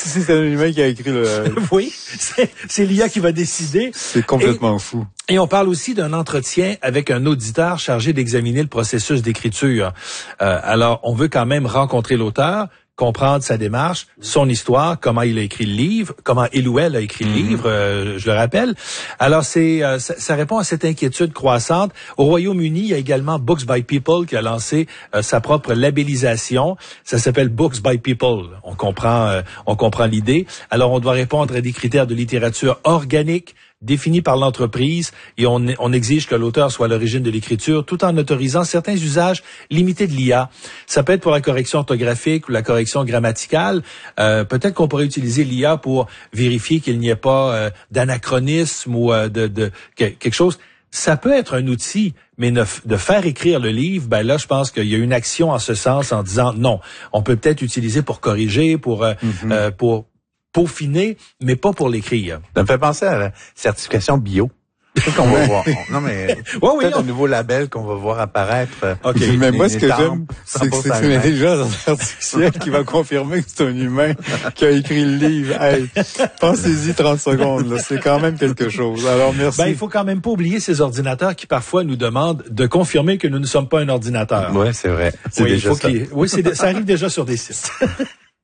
si c'est un humain qui a écrit le... Oui, c'est l'IA qui va décider. C'est complètement fou. Et on parle aussi d'un entretien avec un auditeur chargé d'examiner le processus d'écriture. Alors, on veut quand même rencontrer l'auteur, comprendre sa démarche, son histoire, comment il a écrit le livre, comment il ou elle a écrit le livre, je le rappelle. Alors, ça répond à cette inquiétude croissante. Au Royaume-Uni, il y a également Books by People qui a lancé sa propre labellisation. Ça s'appelle Books by People. On comprend l'idée. Alors, on doit répondre à des critères de littérature organique, défini par l'entreprise, et on exige que l'auteur soit à l'origine de l'écriture, tout en autorisant certains usages limités de l'IA. Ça peut être pour la correction orthographique ou la correction grammaticale. Peut-être qu'on pourrait utiliser l'IA pour vérifier qu'il n'y ait pas d'anachronisme ou de quelque chose. Ça peut être un outil, mais de faire écrire le livre, ben là, je pense qu'il y a une action en ce sens en disant non. On peut peut-être utiliser pour corriger, pour peaufiner, mais pas pour l'écrire. Ça me fait penser à la certification bio. Qu'on va voir. Non, mais peut-être un nouveau label qu'on va voir apparaître. OK. Mais moi, ce que j'aime, c'est que c'est une intelligence artificielle qui va confirmer que c'est un humain qui a écrit le livre. Hey, pensez-y 30 secondes, là. C'est quand même quelque chose. Alors, merci. Ben, il faut quand même pas oublier ces ordinateurs qui parfois nous demandent de confirmer que nous ne sommes pas un ordinateur. Ouais, c'est vrai. C'est déjà ça. Oui, ça arrive déjà sur des sites.